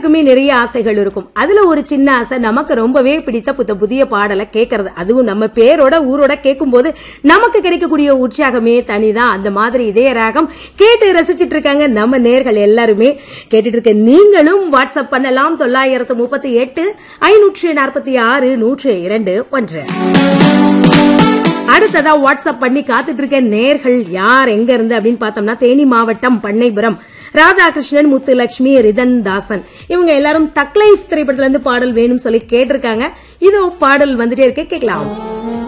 எல்லாருக்குமே நிறைய ஆசைகள் இருக்கும். அதுல ஒரு சின்ன ஆசை, நமக்கு ரொம்பவே பிடித்த புதிய பாடலை கேட்கறது. அதுவும் நம்ம பேரோட ஊரோட கேட்கும் போது நமக்கு கிடைக்கக்கூடிய உற்சாகமே தனிதான். அந்த மாதிரி இதய ராகம் கேட்டு ரசிச்சிட்டு இருக்காங்க நம்ம நேர்கள் எல்லாருமே. கேட்டுட்டு இருக்க நீங்களும் வாட்ஸ்அப் பண்ணலாம் 938 546 102 1. அடுத்ததா வாட்ஸ்அப் பண்ணி காத்துட்டு இருக்க நேர்கள் யார் எங்க இருந்து அப்படின்னு பார்த்தோம்னா, தேனி மாவட்டம் பண்ணைபுரம் ராதாகிருஷ்ணன், முத்துலட்சுமி, ரிதன் தாசன், இவங்க எல்லாரும் தக் லைஃப் திரைப்படத்துல இருந்து பாடல் வேணும் சொல்லி கேட்டிருக்காங்க. இதோ பாடல் வந்துட்டே இருக்க, கேட்கலாம்.